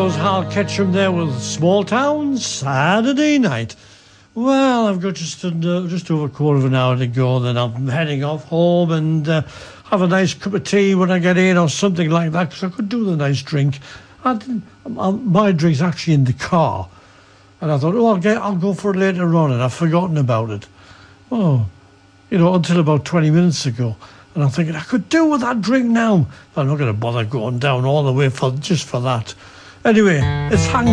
was Hal Ketchum there with Small Town Saturday Night. Well, I've got just over a quarter of an hour to go, then I'm heading off home and have a nice cup of tea when I get in or something like that, because I could do with a nice drink. My drink's actually in the car. And I thought, I'll go for it later on, and I've forgotten about it. Until about 20 minutes ago. And I'm thinking, I could do with that drink now. But I'm not going to bother going down all the way just for that. Anyway, it's Hang